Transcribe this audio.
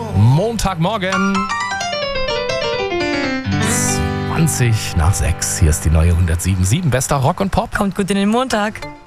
Montagmorgen. 20 nach 6. Hier ist die neue 107.7 bester Rock und Pop. Kommt gut in den Montag.